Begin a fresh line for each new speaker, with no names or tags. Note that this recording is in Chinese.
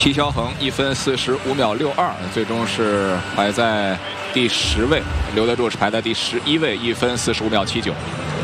齐肖恒1分45秒62，最终是排在第10位，刘德柱是排在第11位，1分45秒79。